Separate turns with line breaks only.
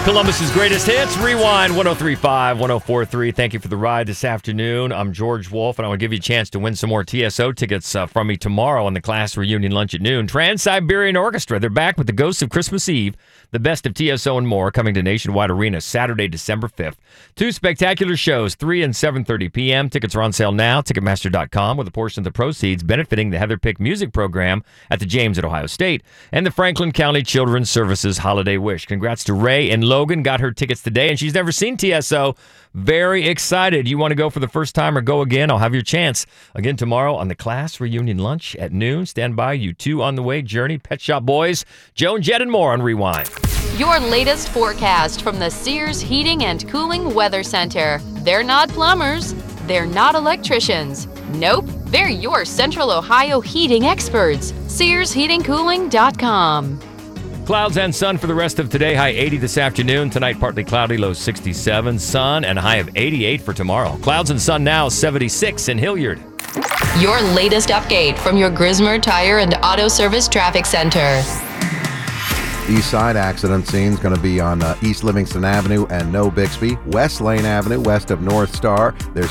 Columbus's greatest hits, Rewind 103.5, 104.3. Thank you for the ride this afternoon. I'm George Wolf, and I want to give you a chance to win some more TSO tickets from me tomorrow on the class reunion lunch at noon. Trans-Siberian Orchestra, they're back with the Ghosts of Christmas Eve, the best of TSO and more, coming to Nationwide Arena Saturday, December 5th. 2 spectacular shows, 3 and 7:30 p.m. Tickets are on sale now, Ticketmaster.com, with a portion of the proceeds benefiting the Heather Pick Music Program at the James at Ohio State and the Franklin County Children's Services Holiday Wish. Congrats to Ray and Logan, got her tickets today, and she's never seen TSO. Very excited. You want to go for the first time or go again? I'll have your chance again tomorrow on the class reunion lunch at noon. Stand by, you two on the way. Journey, Pet Shop Boys, Joan Jett, and more on Rewind.
Your latest forecast from the Sears Heating and Cooling Weather Center. They're not plumbers. They're not electricians. Nope, they're your Central Ohio heating experts. SearsHeatingCooling.com.
Clouds and sun for the rest of today. High 80 this afternoon. Tonight, partly cloudy, low 67. Sun and a high of 88 for tomorrow. Clouds and sun now, 76 in Hilliard.
Your latest update from your Grismer Tire and Auto Service Traffic Center.
East side accident scene is going to be on East Livingston Avenue and No Bixby. West Lane Avenue, west of North Star. There's